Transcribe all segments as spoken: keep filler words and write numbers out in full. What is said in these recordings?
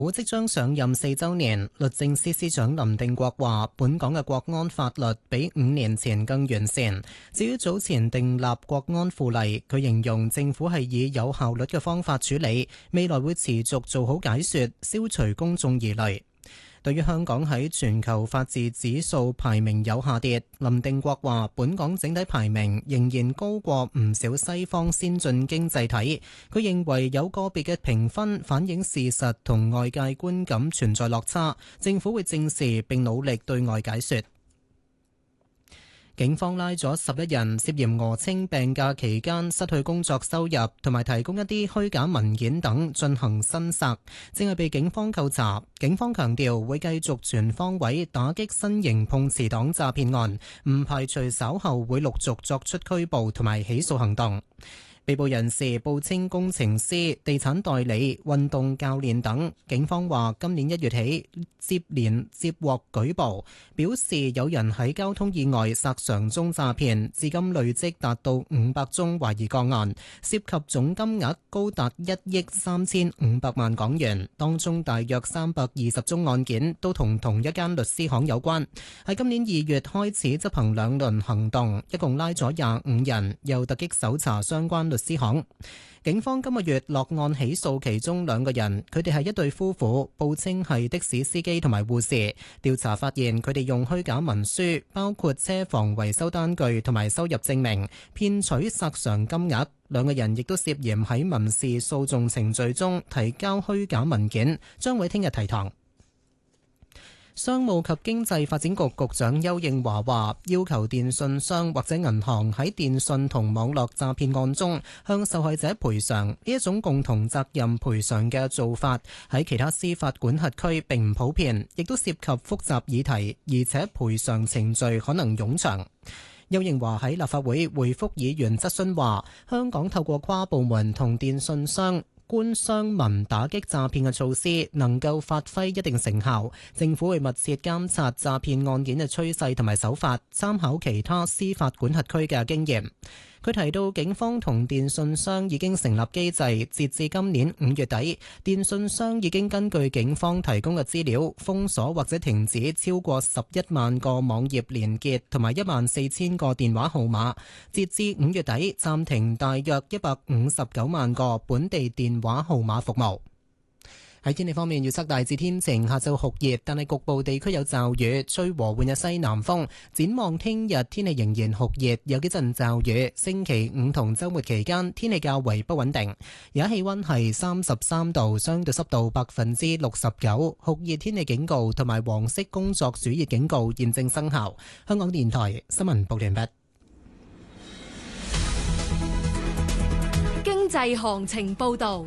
府即將上任四週年，律政司司長林定國話：本港嘅國安法律比五年前更完善。至於早前訂立國安附例，佢形容政府係以有效率嘅方法處理，未來會持續做好解說，消除公眾疑慮。對於香港喺全球法治指數排名有下跌，林定國話：本港整體排名仍然高過唔少西方先進經濟體。佢認為有個別嘅評分反映事實同外界觀感存在落差，政府會正視並努力對外解說。警方拉咗十一人涉嫌訛稱病假期間失去工作收入，同埋提供一啲虛假文件等進行申索，正係被警方扣查。警方強調會繼續全方位打擊新型碰瓷黨詐騙案，唔排除稍後會陸續作出拘捕同埋起訴行動。被捕人士報稱工程師、地產代理、運動教練等。警方話今年一月起接連接獲舉報，表示有人喺交通意外索償中詐騙，至今累積達到五百宗懷疑個案，涉及總金額高達一億三千五百萬港元，當中大約三百二十宗案件都同同一間律師行有關。喺今年二月開始執行兩輪行動，一共拉咗廿五人，又突擊搜查相關律師行。警方今個月落案起訴其中兩個人，佢哋係一對夫婦，報稱係的士司機同埋護士。調查發現佢哋用虛假文書，包括車房維修單據同埋收入證明，騙取索償金額。兩個人亦都涉嫌喺民事訴訟程序中提交虛假文件，將會聽日提堂。商務及經濟發展局局長邱應華話，要求電訊商或者銀行喺電訊同網絡詐騙案中向受害者賠償，呢一種共同責任賠償嘅做法喺其他司法管轄區並唔普遍，亦都涉及複雜議題，而且賠償程序可能冗長。邱應華喺立法會回覆議員質詢話，香港透過跨部門同電訊商官商民打擊詐騙嘅措施能夠發揮一定成效，政府會密切監察詐騙案件嘅趨勢同埋手法，參考其他司法管轄區嘅經驗。佢提到，警方同電訊商已經成立機制，截至今年五月底，電訊商已經根據警方提供嘅資料，封鎖或者停止超過十一萬個網頁連結同埋一萬四千個電話號碼。截至五月底，暫停大約一百五十九萬個本地電話號碼服務。喺天氣方面，預測大致天晴，下晝酷熱，但係局部地區有驟雨，吹和緩嘅西南風。展望聽日天氣仍然酷熱，有幾陣驟雨。星期五同週末期間天氣較為不穩定。而家氣溫係三十三度，相對濕度百分之六十九，酷熱天氣警告同埋黃色工作暑熱警告現正生效。香港電台新聞報完畢。 經濟行情報道。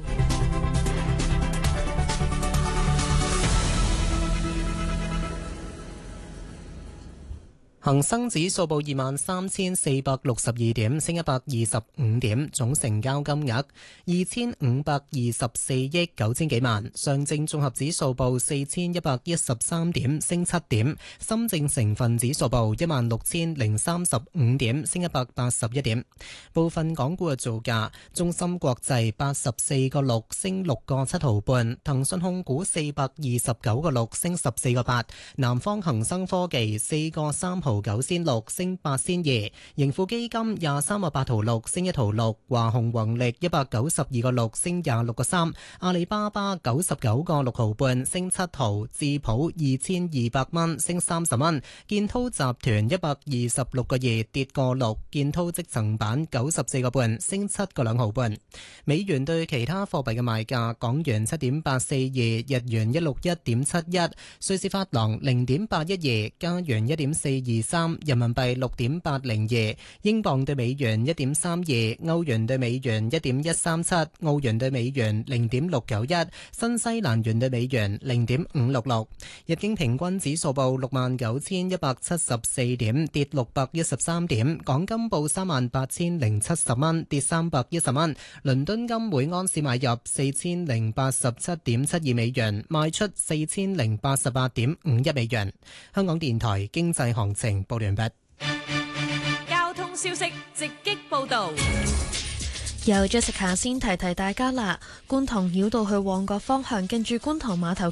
恒生指數報二萬三千四百六十二點，升一百二十五點，總成交金額二千五百二十四億九千幾萬。上證綜合指數報四千一百一十三點，升七點。深證成分指數報一萬六千零三十五點，升一百八十一點。部分港股嘅造價：中芯國際八十四個六，升六個七毫半；騰訊控股四百二十九個六，升十四個八；南方恒生科技四個三毫九仙六，升八仙二；盈富基金廿三個八毫六，升一毫六；華虹宏力一百九十二個六，升廿六個三；阿里巴巴九十九個六毫半，升七毫；智普二千二百蚊，升三十蚊；建滔集團一百二十六個二，跌個六；建滔積層板九十四個半，升七個兩毫半。美元對其他貨幣嘅賣價：港元七點八四二，日元一六一點七一，瑞士法郎零點八一二，加元一點四二三，人民幣六點八零二，英鎊對美元一點三二，歐元對美元一點一三七，澳元對美元零點六九一，新西蘭元對美元零點五六六。日經平均指數報六萬九千一百七十四點，跌六百一十三點。港金報三萬八千零七十蚊，跌三百一十蚊。倫敦金每安士買入四千零八十七點七二美元，賣出四千零八十八點五一美元。香港電台經濟行情報完畢。 交通消息直擊報道。 由 Jessica 先提提大家啦，觀塘繞道去旺角方向，跟住觀塘碼頭